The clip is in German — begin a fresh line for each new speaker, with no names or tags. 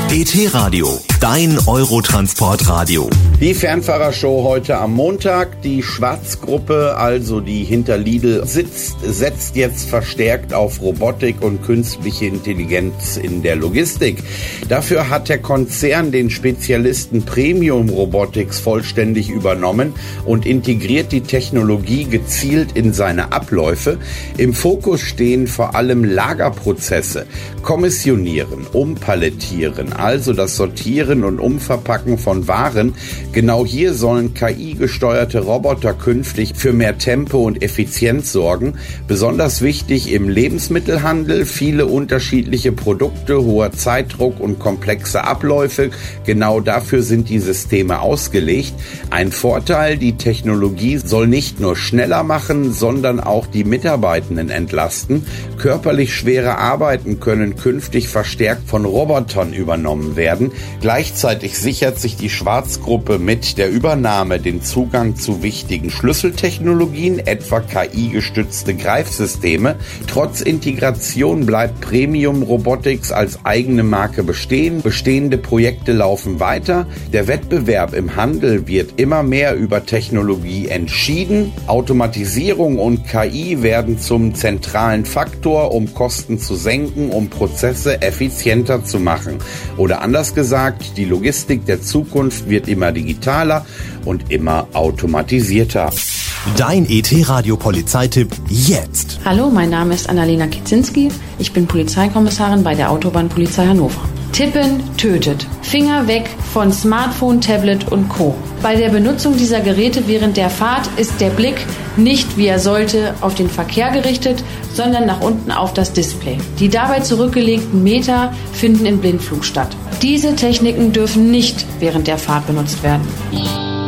ET-Radio, dein Eurotransport-Radio.
Die Fernfahrershow heute am Montag. Die Schwarz-Gruppe, also die hinter Lidl sitzt, setzt jetzt verstärkt auf Robotik und künstliche Intelligenz in der Logistik. Dafür hat der Konzern den Spezialisten Premium Robotics vollständig übernommen und integriert die Technologie gezielt in seine Abläufe. Im Fokus stehen vor allem Lagerprozesse, Kommissionieren, Umpalettieren, also das Sortieren und Umverpacken von Waren. Genau hier sollen KI-gesteuerte Roboter künftig für mehr Tempo und Effizienz sorgen. Besonders wichtig im Lebensmittelhandel, viele unterschiedliche Produkte, hoher Zeitdruck und komplexe Abläufe. Genau dafür sind die Systeme ausgelegt. Ein Vorteil, die Technologie soll nicht nur schneller machen, sondern auch die Mitarbeitenden entlasten. Körperlich schwere Arbeiten können künftig verstärkt von Robotern übernommen werden. Gleichzeitig sichert sich die Schwarz-Gruppe mit der Übernahme den Zugang zu wichtigen Schlüsseltechnologien, etwa KI-gestützte Greifsysteme. Trotz Integration bleibt Premium Robotics als eigene Marke bestehen. Bestehende Projekte laufen weiter. Der Wettbewerb im Handel wird immer mehr über Technologie entschieden. Automatisierung und KI werden zum zentralen Faktor, um Kosten zu senken, um Prozesse effizienter zu machen. Oder anders gesagt, die Logistik der Zukunft wird immer digitaler und immer automatisierter.
Dein ET-Radio-Polizeitipp jetzt.
Hallo, mein Name ist Annalena Kicinski. Ich bin Polizeikommissarin bei der Autobahnpolizei Hannover. Tippen tötet. Finger weg von Smartphone, Tablet und Co. Bei der Benutzung dieser Geräte während der Fahrt ist der Blick nicht, wie er sollte, auf den Verkehr gerichtet, sondern nach unten auf das Display. Die dabei zurückgelegten Meter finden im Blindflug statt. Diese Techniken dürfen nicht während der Fahrt benutzt werden.